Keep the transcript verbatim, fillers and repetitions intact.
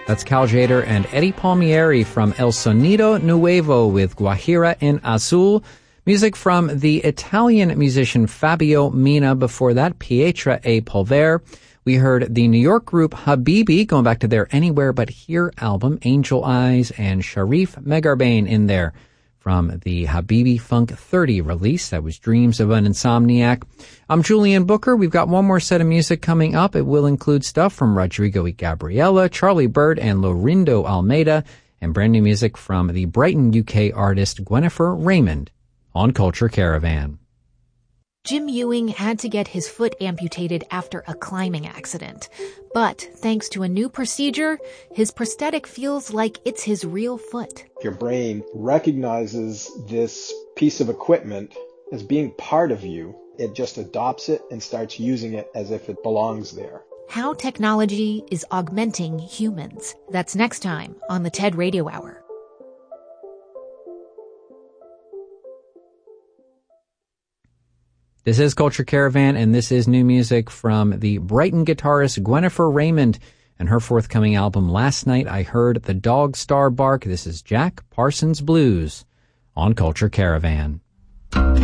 That's Cal Tjader and Eddie Palmieri from El Sonido Nuevo with Guajira en Azul. Music from the Italian musician Fabio Mina. Before that, Pietra e Polver. We heard the New York group Habibi, going back to their Anywhere But Here album, Angel Eyes, and Sharif Megarbain in there from the Habibi Funk thirty release. That was Dreams of an Insomniac. I'm Julian Booker. We've got one more set of music coming up. It will include stuff from Rodrigo y Gabriela, Charlie Bird, and Lorindo Almeida, and brand new music from the Brighton, U K artist Gwennifer Raymond on Culture Caravan. Jim Ewing had to get his foot amputated after a climbing accident. But thanks to a new procedure, his prosthetic feels like it's his real foot. Your brain recognizes this piece of equipment as being part of you. It just adopts it and starts using it as if it belongs there. How technology is augmenting humans. That's next time on the TED Radio Hour. This is Culture Caravan, and this is new music from the Brighton guitarist Gwennifer Raymond and her forthcoming album, Last Night I Heard the Dog Star Bark. This is Jack Parsons Blues on Culture Caravan.